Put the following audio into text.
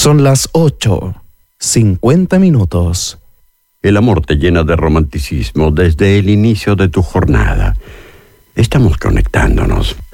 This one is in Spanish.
Son las 8:50. El amor te llena de romanticismo desde el inicio de tu jornada. Estamos conectándonos.